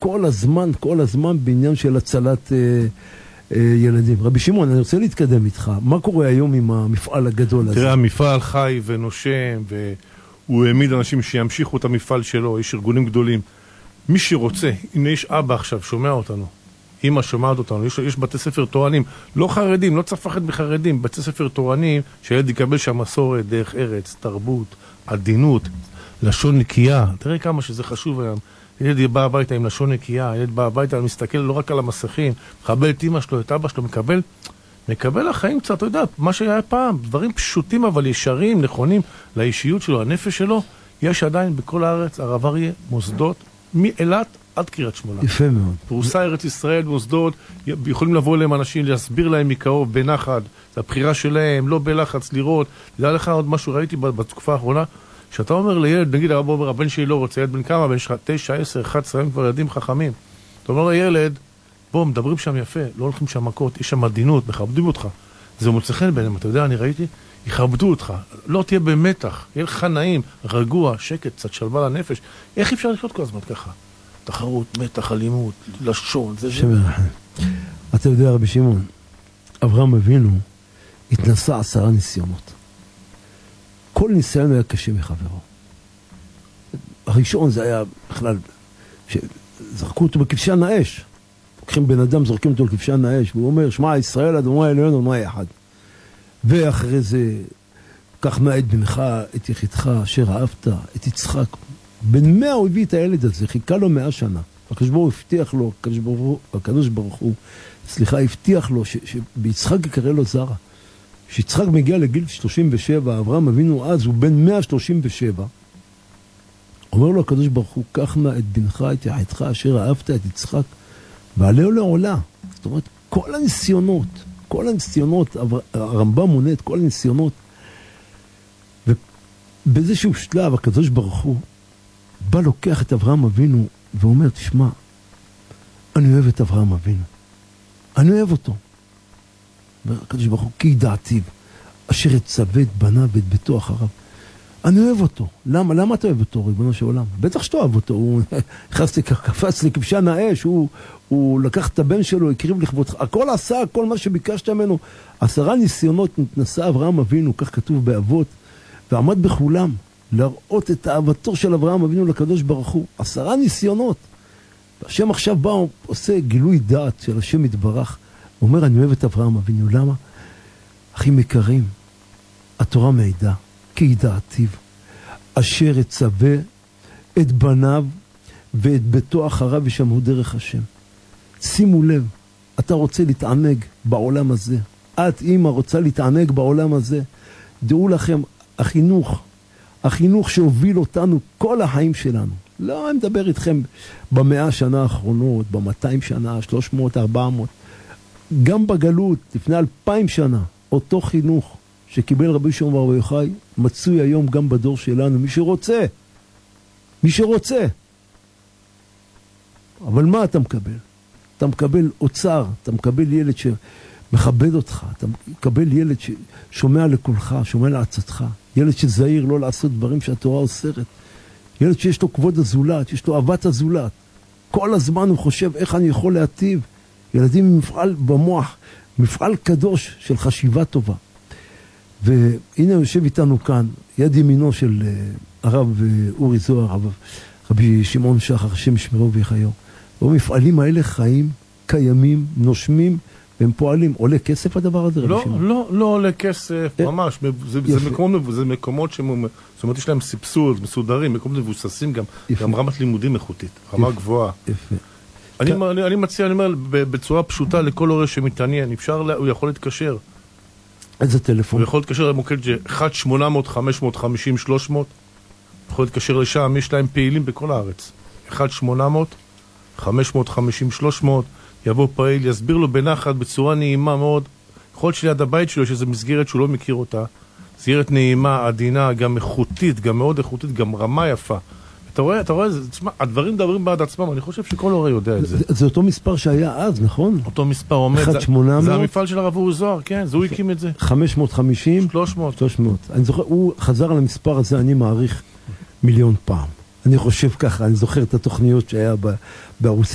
כל הזמן בעניין של הצלת ילדים. רבי שמעון, אני רוצה להתקדם איתך. מה קורה היום עם המפעל הגדול הזה? תראה, המפעל חי ונושם, והוא העמיד אנשים שימשיכו את המפעל שלו, יש ארגונים גדולים. מי שרוצה, הנה יש אבא עכשיו, שומע אותנו. אמא שומעת אותנו, יש בתי ספר תורנים, לא חרדים, לא צריך לפחד מחרדים, בתי ספר תורנים, שילד יקבל שם מסורת, דרך ארץ, תרבות, עדינות, לשון נקייה. תראה כמה שזה חשוב היום. ילד בא הביתה עם לשון נקייה, ילד בא הביתה, מסתכל לא רק על המסכים, מקבל את אמא שלו, את אבא שלו, מקבל לחיים קצת, אתה יודע, מה שהיה פעם, דברים פשוטים אבל ישרים, נכונים, לאישיות שלו, הנפש שלו, יש עדיין בכל הארץ, הרב אריה, מוסדות, מאילת עד קריית שמונה. יפה מאוד. פרוסה ארץ ישראל, מוסדות, יכולים לבוא אליהם אנשים, להסביר להם מקרוב, בנחת, זה הבחירה שלהם, לא בלחץ, לראות. תדע לך עוד משהו, ראיתי בתקופה האחרונה, שאתה אומר לילד, נגיד הרב אומר, הבן שלי לא רוצה, ילד בן כמה, בן שלך 9, 10, 11, הם כבר ילדים חכמים. אתה אומר לילד, בוא, מדברים שם יפה, לא הולכים שם מכות, יש שם מדינות, מכבדים אותך. זה מוצא חן ביניהם, אתה יודע, אני ראיתי, יכבדו אותך, לא תהיה במתח, יהיה לך נעים, רגוע, שקט, קצת שלווה לנפש. איך אפשר לחיות כל הזמן ככה? תחרות, מתח, אלימות, לשון, זה. אתה יודע, רבי שמעון, אברהם אבינו התנסה 10 ניסיונות. כל ניסיון היה קשה מחברו. הראשון זה היה בכלל, שזרקו אותו בכבשן האש. לוקחים בן אדם, זורקים אותו לכבשן האש, והוא אומר, שמע, ישראל, אדוני אלוהינו, אדוני אחד. ואחרי זה, קח נא את בנך, את יחידך, אשר אהבת, את יצחק. בן 100 הוא הביא את הילד הזה, חיכה לו 100 שנה. הקדוש ברוך הוא הבטיח לו, הקדוש ברוך הוא, הבטיח לו שביצחק יקרא לו זרע. כשיצחק מגיע לגיל 37, אברהם אבינו אז, הוא בן 137, אומר לו הקדוש ברוך הוא, קח נא את בנך, את יחידך, אשר אהבת, את יצחק, ועלהו לעולה. זאת אומרת, כל הניסיונות, הרמב"ם מונה את כל הניסיונות, ובאיזשהו שלב הקדוש ברוך הוא בא לוקח את אברהם אבינו ואומר, תשמע, אני אוהב את אברהם אבינו, אני אוהב אותו. והקדוש ברוך הוא, כי ידעתיו, אשר יצווה את בניו ואת ביתו אחריו. אני אוהב אותו. למה אתה אוהב אותו, ריבונו של עולם? בטח שאתה אוהב אותו. הוא קפץ לכבשן האש, הוא לקח את הבן שלו, הקריב לכבודך. הכל עשה, כל מה שביקשת ממנו. 10 ניסיונות נשא אברהם אבינו, כך כתוב באבות, ועמד בכולם להראות את אהבתו של אברהם אבינו לקדוש ברוך הוא. 10 ניסיונות. והשם עכשיו בא, עושה גילוי דעת של השם יתברך. הוא אומר, אני אוהב את אברהם אבינו. למה? אחים יקרים, התורה מעידה, כי ידעתיו, אשר יצווה את בניו ואת ביתו אחריו ושמעו דרך השם. שימו לב, אתה רוצה להתענג בעולם הזה. את, אמא, רוצה להתענג בעולם הזה. דעו לכם, החינוך שהוביל אותנו כל החיים שלנו. לא, אני מדבר איתכם ב100 שנה האחרונות, ב200 שנה, 300, 400. גם בגלות, לפני 2000 שנה, אותו חינוך שקיבל רבי שמעון בר יוחאי, מצוי היום גם בדור שלנו, מי שרוצה. אבל מה אתה מקבל? אתה מקבל אוצר, אתה מקבל ילד שמכבד אותך, אתה מקבל ילד ששומע לקולך, שומע לעצתך, ילד שזהיר לא לעשות דברים שהתורה אוסרת, ילד שיש לו כבוד הזולת, יש לו אהבת הזולת. כל הזמן הוא חושב איך אני יכול להטיב. ילדים עם מפעל במוח, מפעל קדוש של חשיבה טובה. והנה יושב איתנו כאן, יד ימינו של הרב אורי זוהר, רבי שמעון שחר, השם ישמרו ויחיו. והמפעלים האלה חיים, קיימים, נושמים, והם פועלים. עולה כסף הדבר הזה, רבי שמעון? לא עולה כסף, ממש. זה מקומות זאת אומרת, יש להם סבסוד, מסודרים, מקומות מבוססים גם רמת לימודים איכותית, רמה גבוהה. יפה. אני מציע, אני אומר, בצורה פשוטה לכל הורה שמתעניין, הוא יכול להתקשר. איזה טלפון? הוא יכול להתקשר למוקד 1-800-550-300, יכול להתקשר לשם, יש להם פעילים בכל הארץ. 1-800-550-300, יבוא פעיל, יסביר לו בנחת, בצורה נעימה מאוד. יכול להיות שליד הבית שלו יש איזו מסגרת שהוא לא מכיר אותה. מסגרת נעימה, עדינה, גם איכותית, גם מאוד איכותית, גם רמה יפה. אתה רואה, תשמע, הדברים מדברים בעד עצמם, אני חושב שכל הורה יודע את זה. זה אותו מספר שהיה אז, נכון? אותו מספר עומד, 1-800? זה המפעל של הרב אורי זוהר, כן, זה הוא הקים את זה. 550? 300. אני זוכר, הוא חזר על המספר הזה, אני מעריך 1,000,000 פעם. אני חושב ככה, אני זוכר את התוכניות שהיה בערוץ